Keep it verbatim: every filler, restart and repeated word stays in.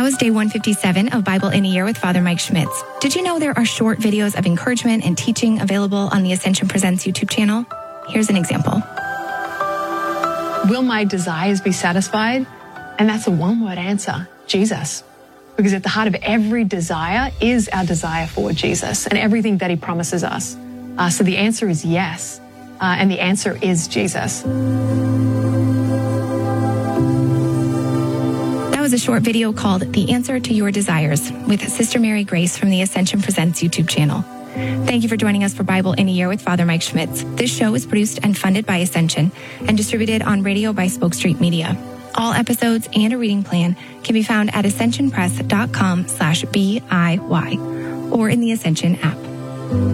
was day one fifty-seven of Bible in a Year with Father Mike Schmitz. Did you know there are short videos of encouragement and teaching available on the Ascension Presents YouTube channel? Here's an example. Will my desires be satisfied? And that's a one-word answer, Jesus. Because at the heart of every desire is our desire for Jesus and everything that he promises us. Uh, so the answer is yes. Uh, and the answer is Jesus. That was a short video called The Answer to Your Desires with Sister Mary Grace from the Ascension Presents YouTube channel. Thank you for joining us for Bible in a Year with Father Mike Schmitz. This show is produced and funded by Ascension and distributed on radio by Spoke Street Media. All episodes and a reading plan can be found at ascensionpress.com slash B I Y or in the Ascension app.